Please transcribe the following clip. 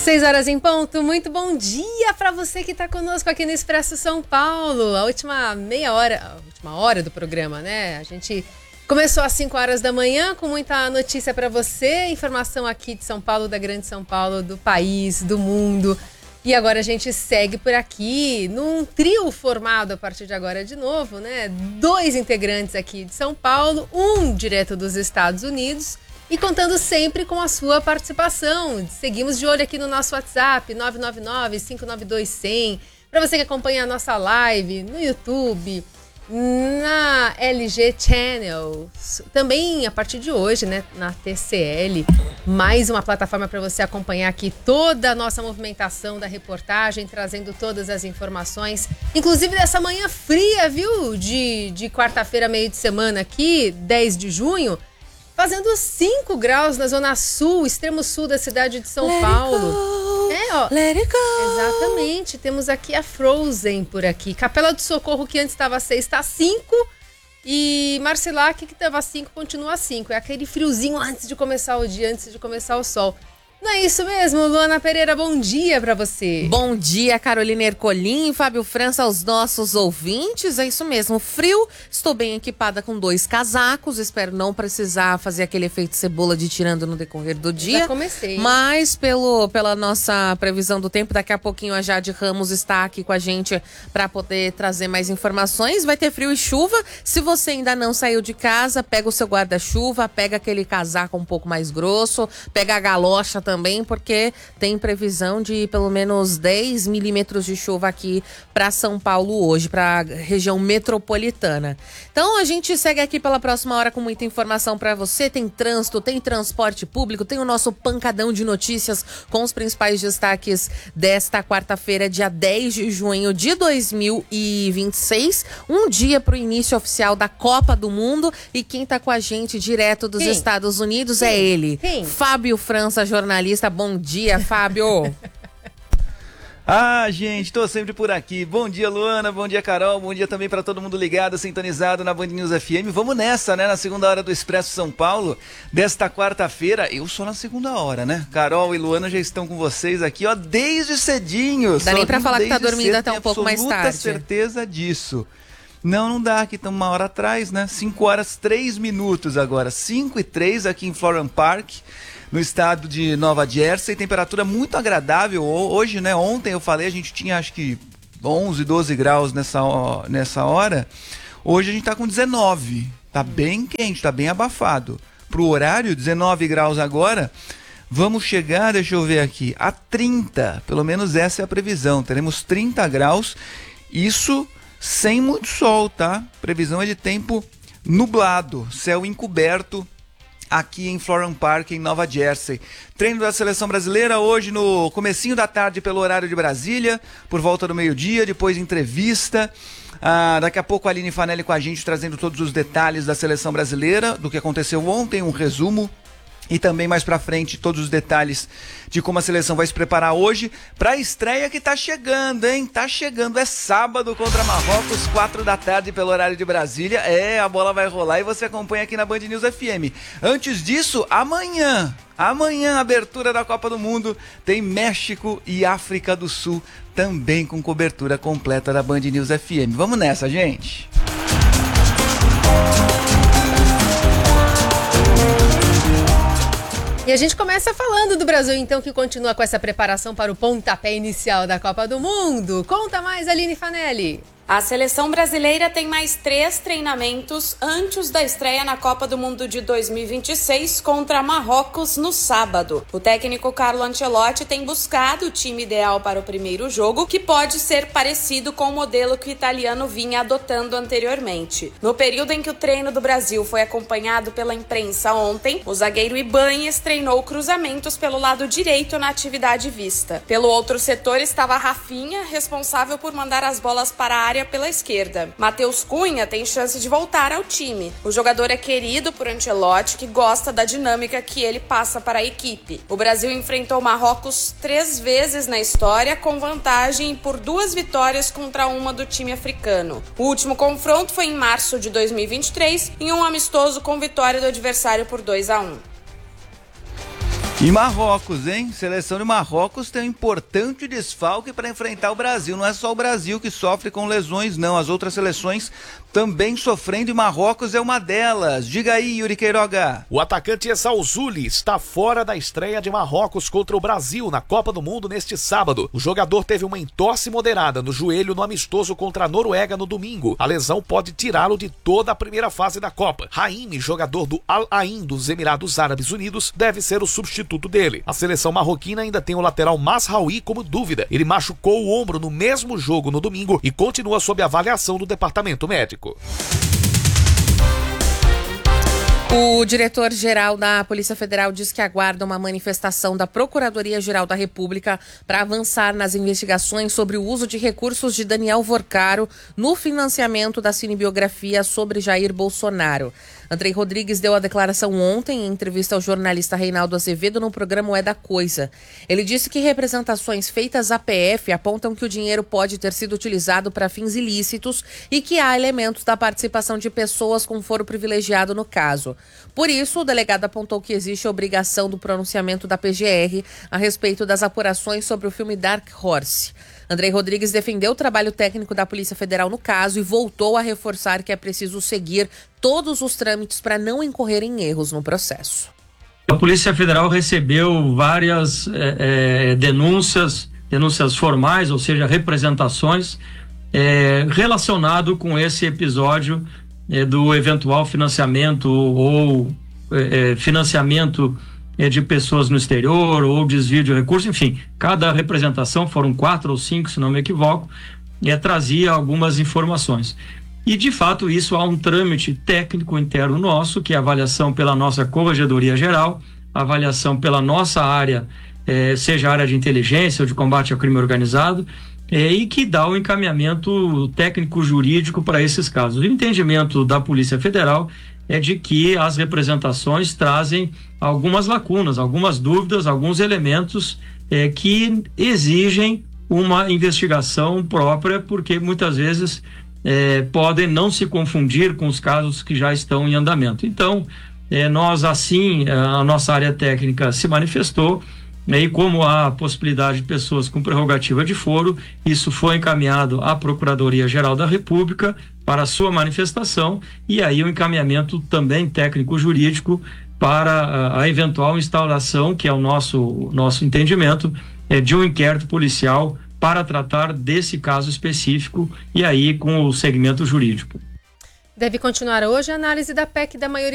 6 horas em ponto, muito bom dia para você que está conosco aqui no Expresso São Paulo. A última hora do programa, né? A gente começou às 5 horas da manhã com muita notícia para você, informação aqui de São Paulo, da Grande São Paulo, do país, do mundo. E agora a gente segue por aqui num trio formado a partir de agora de novo, né? 2 integrantes aqui de São Paulo, um direto dos Estados Unidos. E contando sempre com a sua participação. Seguimos de olho aqui no nosso WhatsApp, 999-592-100. Para você que acompanha a nossa live no YouTube, na LG Channel. Também a partir de hoje, né, na TCL. Mais uma plataforma para você acompanhar aqui toda a nossa movimentação da reportagem, trazendo todas as informações. Inclusive dessa manhã fria, viu? De quarta-feira, meio de semana aqui, 10 de junho. Fazendo 5 graus na zona sul, extremo sul da cidade de São Paulo. Let it go. Exatamente. Temos aqui a Frozen por aqui. Capela do Socorro, que antes estava 6, está 5. E Marcilac, que estava 5, continua 5. É aquele friozinho antes de começar o dia, antes de começar o sol. Não é isso mesmo, Luana Pereira? Bom dia pra você. Bom dia, Carolina Ercolim, Fábio França, aos nossos ouvintes. É isso mesmo, frio. Estou bem equipada com 2 casacos. Espero não precisar fazer aquele efeito cebola de tirando no decorrer do dia. Já comecei. Mas pela nossa previsão do tempo, daqui a pouquinho a Jade Ramos está aqui com a gente para poder trazer mais informações. Vai ter frio e chuva. Se você ainda não saiu de casa, pega o seu guarda-chuva, pega aquele casaco um pouco mais grosso, pega a galocha também, porque tem previsão de pelo menos 10 milímetros de chuva aqui para São Paulo hoje, para a região metropolitana. Então a gente segue aqui pela próxima hora com muita informação para você. Tem trânsito, tem transporte público, tem o nosso pancadão de notícias com os principais destaques desta quarta-feira, dia 10 de junho de 2026, um dia para o início oficial da Copa do Mundo. E quem tá com a gente direto dos Estados Unidos é ele, Fábio França, jornalista. Bom dia, Fábio. Gente, tô sempre por aqui. Bom dia, Luana, bom dia, Carol, bom dia também para todo mundo ligado, sintonizado na Band News FM. Vamos nessa, né, na segunda hora do Expresso São Paulo, desta quarta-feira. Eu sou na segunda hora, né? Carol e Luana já estão com vocês aqui, ó, desde cedinho. Dá nem pra falar que tá dormindo até um pouco mais tarde. Absoluta certeza disso. Não dá, aqui estamos 1 hora atrás, né? 5 horas 3 minutos agora, 5:03 aqui em Florham Park, no estado de Nova Jersey. Temperatura muito agradável hoje, né? Ontem eu falei, a gente tinha acho que 11, 12 graus nessa hora. Hoje a gente tá com 19. Tá bem quente, tá bem abafado. Pro horário, 19 graus agora. Vamos chegar, deixa eu ver aqui, a 30. Pelo menos essa é a previsão. Teremos 30 graus. Isso sem muito sol, tá? Previsão é de tempo nublado, céu encoberto aqui em Florham Park, em Nova Jersey. Treino da Seleção Brasileira hoje no comecinho da tarde pelo horário de Brasília, por volta do meio-dia, depois entrevista. Daqui a pouco a Aline Fanelli com a gente trazendo todos os detalhes da Seleção Brasileira, do que aconteceu ontem, um resumo. E também mais pra frente todos os detalhes de como a seleção vai se preparar hoje pra estreia que tá chegando, hein? Tá chegando, é sábado contra Marrocos, 4 da tarde pelo horário de Brasília. A bola vai rolar e você acompanha aqui na Band News FM. Antes disso, amanhã, abertura da Copa do Mundo, tem México e África do Sul, também com cobertura completa da Band News FM. Vamos nessa, gente! E a gente começa falando do Brasil, então, que continua com essa preparação para o pontapé inicial da Copa do Mundo. Conta mais, Aline Fanelli. A seleção brasileira tem mais 3 treinamentos antes da estreia na Copa do Mundo de 2026 contra Marrocos no sábado. O técnico Carlo Ancelotti tem buscado o time ideal para o primeiro jogo, que pode ser parecido com o modelo que o italiano vinha adotando anteriormente. No período em que o treino do Brasil foi acompanhado pela imprensa ontem, o zagueiro Ibáñez treinou cruzamentos pelo lado direito na atividade vista. Pelo outro setor estava Rafinha, responsável por mandar as bolas para a área pela esquerda. Matheus Cunha tem chance de voltar ao time. O jogador é querido por Ancelotti, que gosta da dinâmica que ele passa para a equipe. O Brasil enfrentou Marrocos 3 vezes na história, com vantagem por 2 vitórias contra uma do time africano. O último confronto foi em março de 2023, em um amistoso com vitória do adversário por 2-1. E Marrocos, hein? Seleção de Marrocos tem um importante desfalque para enfrentar o Brasil. Não é só o Brasil que sofre com lesões, não. As outras seleções também sofrendo e Marrocos é uma delas. Diga aí, Yuri Queiroga. O atacante Esauzuli está fora da estreia de Marrocos contra o Brasil na Copa do Mundo neste sábado. O jogador teve uma entorse moderada no joelho no amistoso contra a Noruega no domingo. A lesão pode tirá-lo de toda a primeira fase da Copa. Haïmi, jogador do Al Ain dos Emirados Árabes Unidos, deve ser o substituto dele. A seleção marroquina ainda tem o lateral Masraoui como dúvida. Ele machucou o ombro no mesmo jogo no domingo e continua sob avaliação do departamento médico. O diretor-geral da Polícia Federal diz que aguarda uma manifestação da Procuradoria-Geral da República para avançar nas investigações sobre o uso de recursos de Daniel Vorcaro no financiamento da cinebiografia sobre Jair Bolsonaro. Andrei Rodrigues deu a declaração ontem em entrevista ao jornalista Reinaldo Azevedo no programa É da Coisa. Ele disse que representações feitas à PF apontam que o dinheiro pode ter sido utilizado para fins ilícitos e que há elementos da participação de pessoas com foro privilegiado no caso. Por isso, o delegado apontou que existe a obrigação do pronunciamento da PGR a respeito das apurações sobre o filme Dark Horse. Andrei Rodrigues defendeu o trabalho técnico da Polícia Federal no caso e voltou a reforçar que é preciso seguir todos os trâmites para não incorrer em erros no processo. A Polícia Federal recebeu várias denúncias formais, ou seja, representações relacionado com esse episódio do eventual financiamento ou financiamento de pessoas no exterior ou desvio de recursos, enfim, cada representação, foram 4 ou 5, se não me equivoco, trazia algumas informações. E, de fato, isso há um trâmite técnico interno nosso, que é a avaliação pela nossa Corregedoria Geral, avaliação pela nossa área, seja a área de inteligência ou de combate ao crime organizado, e que dá o encaminhamento técnico-jurídico para esses casos. O entendimento da Polícia Federal é de que as representações trazem algumas lacunas, algumas dúvidas, alguns elementos que exigem uma investigação própria, porque muitas vezes podem não se confundir com os casos que já estão em andamento. Então, nós assim, a nossa área técnica se manifestou, e como há possibilidade de pessoas com prerrogativa de foro, isso foi encaminhado à Procuradoria-Geral da República para a sua manifestação e aí o encaminhamento também técnico-jurídico para a eventual instauração, que é o nosso entendimento, de um inquérito policial para tratar desse caso específico e aí com o segmento jurídico. Deve continuar hoje a análise da PEC da maioria